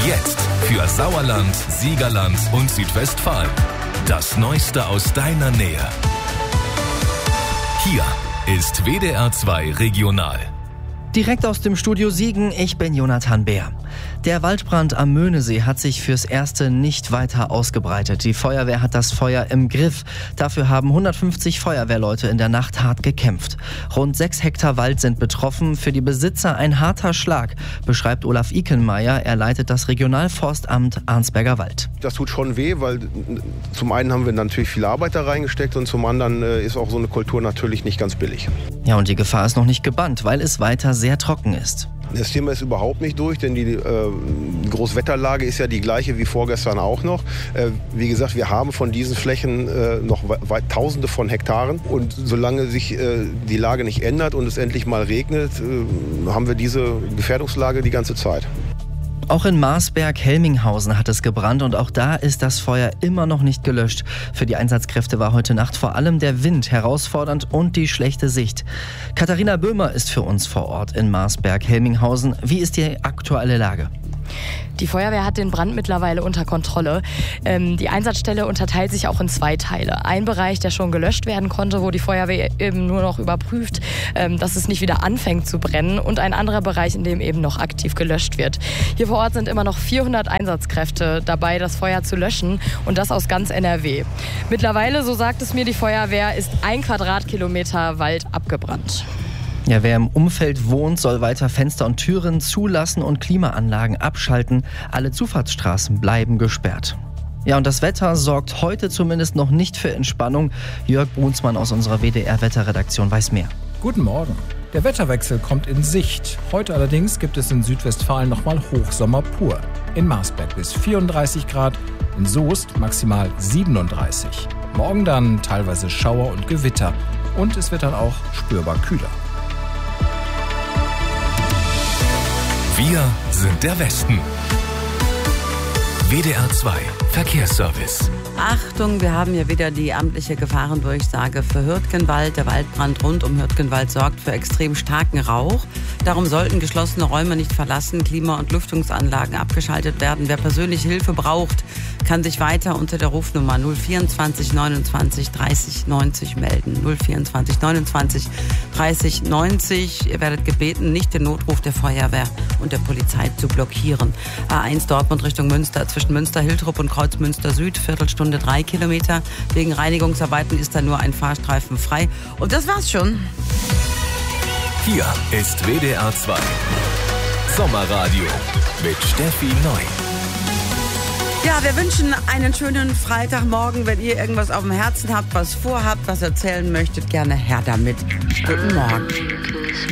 Jetzt für Sauerland, Siegerland und Südwestfalen. Das Neueste aus deiner Nähe. Hier ist WDR 2 Regional. Direkt aus dem Studio Siegen, ich bin Jonathan Beer. Der Waldbrand am Möhnesee hat sich fürs Erste nicht weiter ausgebreitet. Die Feuerwehr hat das Feuer im Griff. Dafür haben 150 Feuerwehrleute in der Nacht hart gekämpft. Rund 6 Hektar Wald sind betroffen. Für die Besitzer ein harter Schlag, beschreibt Olaf Ikenmeier. Er leitet das Regionalforstamt Arnsberger Wald. Das tut schon weh, weil zum einen haben wir natürlich viel Arbeit da reingesteckt und zum anderen ist auch so eine Kultur natürlich nicht ganz billig. Ja, und die Gefahr ist noch nicht gebannt, weil es weiter sehr trocken ist. Das Thema ist überhaupt nicht durch, denn die Großwetterlage ist ja die gleiche wie vorgestern auch noch. Wie gesagt, wir haben von diesen Flächen noch Tausende von Hektaren. Und solange sich die Lage nicht ändert und es endlich mal regnet, haben wir diese Gefährdungslage die ganze Zeit. Auch in Marsberg-Helminghausen hat es gebrannt und auch da ist das Feuer immer noch nicht gelöscht. Für die Einsatzkräfte war heute Nacht vor allem der Wind herausfordernd und die schlechte Sicht. Katharina Böhmer ist für uns vor Ort in Marsberg-Helminghausen. Wie ist die aktuelle Lage? Die Feuerwehr hat den Brand mittlerweile unter Kontrolle. Die Einsatzstelle unterteilt sich auch in 2 Teile. Ein Bereich, der schon gelöscht werden konnte, wo die Feuerwehr eben nur noch überprüft, dass es nicht wieder anfängt zu brennen. Und ein anderer Bereich, in dem eben noch aktiv gelöscht wird. Hier vor Ort sind immer noch 400 Einsatzkräfte dabei, das Feuer zu löschen. Und das aus ganz NRW. Mittlerweile, so sagt es mir die Feuerwehr, ist 1 Quadratkilometer Wald abgebrannt. Ja, wer im Umfeld wohnt, soll weiter Fenster und Türen zulassen und Klimaanlagen abschalten. Alle Zufahrtsstraßen bleiben gesperrt. Ja, und das Wetter sorgt heute zumindest noch nicht für Entspannung. Jörg Brunsmann aus unserer WDR-Wetterredaktion weiß mehr. Guten Morgen. Der Wetterwechsel kommt in Sicht. Heute allerdings gibt es in Südwestfalen nochmal Hochsommer pur. In Marsberg bis 34 Grad, in Soest maximal 37. Morgen dann teilweise Schauer und Gewitter. Und es wird dann auch spürbar kühler. Wir sind der Westen. WDR 2 Verkehrsservice. Achtung, wir haben hier wieder die amtliche Gefahrendurchsage für Hürtgenwald. Der Waldbrand rund um Hürtgenwald sorgt für extrem starken Rauch. Darum sollten geschlossene Räume nicht verlassen, Klima- und Lüftungsanlagen abgeschaltet werden. Wer persönliche Hilfe braucht, kann sich weiter unter der Rufnummer 024 29 30 90 melden. 024 29 30 90. Ihr werdet gebeten, nicht den Notruf der Feuerwehr und der Polizei zu blockieren. A1 Dortmund Richtung Münster zwischen Münster-Hiltrup und Kreuzmünster Süd, Viertelstunde 3 Kilometer. Wegen Reinigungsarbeiten ist da nur ein Fahrstreifen frei. Und das war's schon. Hier ist WDR 2 Sommerradio mit Steffi Neu. Ja, wir wünschen einen schönen Freitagmorgen. Wenn ihr irgendwas auf dem Herzen habt, was vorhabt, was erzählen möchtet, gerne her damit. Guten Morgen.